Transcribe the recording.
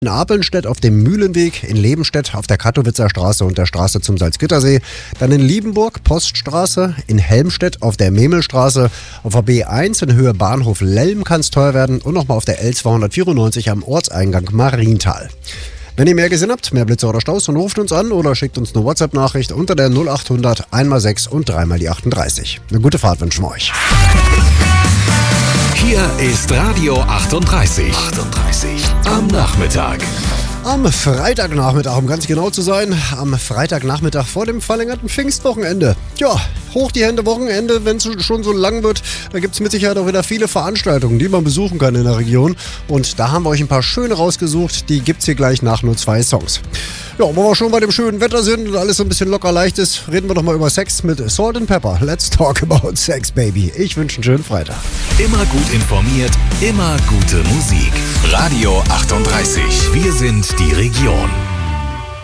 In Apelnstedt auf dem Mühlenweg, in Lebenstedt auf der Kattowitzer Straße und der Straße zum Salzgittersee, dann in Liebenburg, Poststraße, in Helmstedt auf der Memelstraße, auf der B1 in Höhe Bahnhof Lelm kann es teuer werden und nochmal auf der L294 am Ortseingang Marienthal. Wenn ihr mehr gesehen habt, mehr Blitze oder Staus, dann ruft uns an oder schickt uns eine WhatsApp-Nachricht unter der 0800 1x6 und 3x38. Eine gute Fahrt wünschen wir euch. Hier ist Radio 38. Am Nachmittag. Am Freitagnachmittag, um ganz genau zu sein, am Freitagnachmittag vor dem verlängerten Pfingstwochenende. Ja, hoch die Hände, Wochenende, wenn es schon so lang wird. Da gibt es mit Sicherheit auch wieder viele Veranstaltungen, die man besuchen kann in der Region. Und da haben wir euch ein paar schöne rausgesucht, die gibt's hier gleich nach nur 2 Songs. Ja, wo wir schon bei dem schönen Wetter sind und alles so ein bisschen locker leicht ist, reden wir doch mal über Sex mit Salt and Pepper. Let's talk about Sex, baby. Ich wünsche einen schönen Freitag. Immer gut informiert, immer gute Musik. Radio 38. Wir sind die Region.